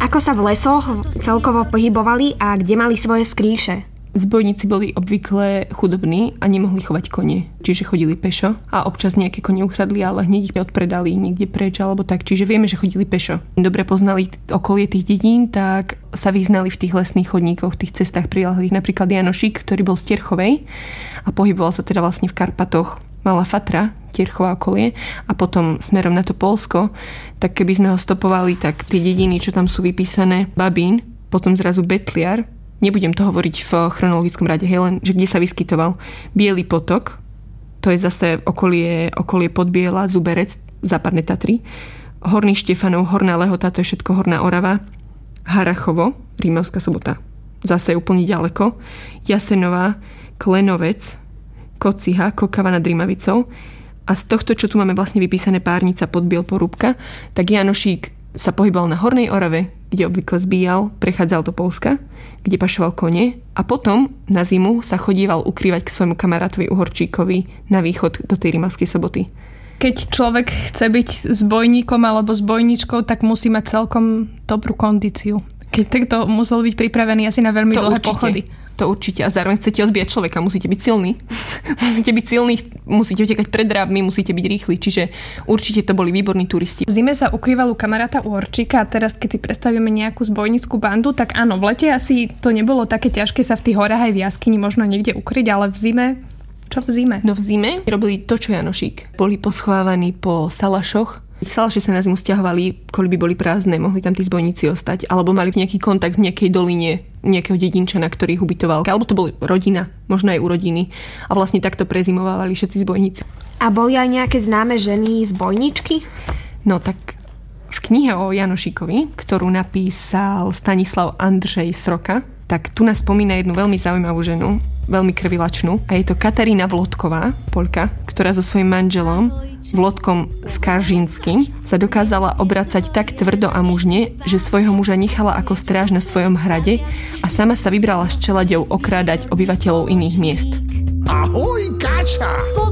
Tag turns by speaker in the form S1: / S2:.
S1: Ako sa v lesoch celkovo pohybovali a kde mali svoje skrýše?
S2: Zbojníci boli obvykle chudobní a nemohli chovať kone, čiže chodili pešo a občas nejaké kone ukradli, ale hneď ich odpredali niekde preč alebo tak, čiže vieme, že chodili pešo. Dobre poznali okolie tých dedín, tak sa vyznali v tých lesných chodníkoch, v tých cestách prilahlých. Napríklad Janošík, ktorý bol z Terchovej a pohyboval sa teda vlastne v Karpatoch, Malá Fatra, Terchová okolie a potom smerom na to Poľsko, tak keby sme ho stopovali, tak tie dediny, čo tam sú vypísané, Babín, potom zrazu Betliar. Nebudem to hovoriť v chronologickom rade, len že kde sa vyskytoval. Bielý potok, to je zase okolie Podbiela, Zuberec, Západné Tatry. Horný Štefanov, Horná Lehota, to je všetko Horná Orava. Harachovo, Rímavská Sobota, zase úplne ďaleko. Jasenová, Klenovec, Kociha, Kokava nad Rímavicou. A z tohto, čo tu máme vlastne vypísané Párnica, Podbiel, Porúbka, tak Janošík sa pohyboval na Hornej Orave, kde obvykle zbíjal, prechádzal do Poľska, kde pašoval kone a potom na zimu sa chodíval ukrývať k svojmu kamarátovi Uhorčíkovi na východ do tej Rímavskej Soboty.
S3: Keď človek chce byť zbojníkom alebo zbojníčkou, tak musí mať celkom dobrú kondíciu. Keď takto musel byť pripravený asi na veľmi dlhé pochody.
S2: To určite. A zároveň chcete ozbíjať človeka, musíte byť silní. Musíte byť silní, musíte utekať pred drábmi, musíte byť rýchli. Čiže určite to boli výborní turisti.
S3: V zime sa ukrýval u kamaráta Uhorčíka a teraz keď si predstavíme nejakú zbojnickú bandu, tak áno, v lete asi to nebolo také ťažké sa v tých horách aj v jaskyni možno niekde ukryť, ale v zime... Čo v zime?
S2: No v zime robili to, čo Janošík. Boli poschovávaní po salašoch. Salaše sa na zimu stiahovali, koľby boli prázdne, mohli tam tí zbojníci ostať, alebo mali nejaký kontakt v nejakej doline, nejakého dedinčana, ktorý ich ubytoval. Alebo to boli rodina, možno aj u rodiny. A vlastne takto prezimovávali všetci zbojníci.
S1: A boli aj nejaké známe ženy zbojničky?
S2: No tak v knihe o Janošíkovi, ktorú napísal Stanislav Andrzej Sroka, tak tu nás spomína jednu veľmi zaujímavú ženu, veľmi krvilačnú. A je to Katarína Vlodková, Poľka, ktorá so svojím manželom Vlodkom Skaržinským sa dokázala obracať tak tvrdo a mužne, že svojho muža nechala ako stráž na svojom hrade a sama sa vybrala s čeladou okrádať obyvateľov iných miest.
S4: Ahoj, Káča!